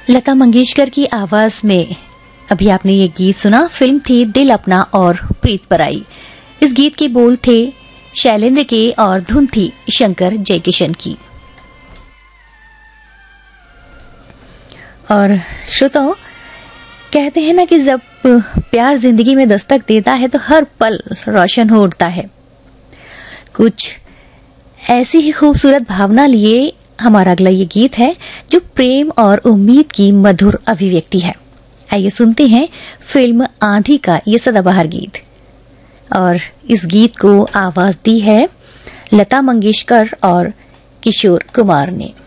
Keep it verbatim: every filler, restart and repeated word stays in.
लता मंगेशकर की आवाज में अभी आपने ये गीत सुना। फिल्म थी दिल अपना और प्रीत पराई। इस गीत के बोल थे शैलेंद्र के और धुन थी शंकर जयकिशन की। और श्रोताओं, कहते हैं ना कि जब प्यार जिंदगी में दस्तक देता है तो हर पल रोशन हो उठता है। कुछ ऐसी ही खूबसूरत भावना लिए हमारा अगला ये गीत है जो प्रेम और उम्मीद की मधुर अभिव्यक्ति है। आइए सुनते हैं फिल्म आंधी का ये सदाबहार गीत। और इस गीत को आवाज दी है लता मंगेशकर और किशोर कुमार ने।